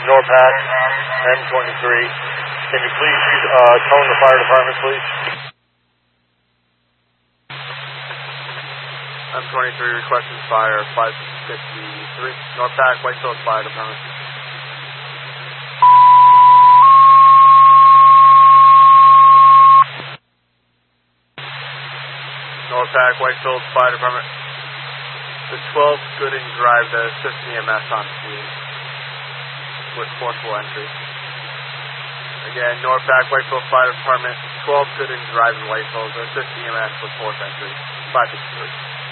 NORPAC, M23. Can you please tone the fire department, please? M23 requesting fire 563. NORPAC, Whitehills Fire Department. NORPAC, Whitehills Fire Department. The 12 Gooding Drive to assist EMS on scene with forceful entry. Again, NORPAC, Whitehills Fire Department, 12 Gooding Drive in Whitehills to assist EMS with forced entry. 563.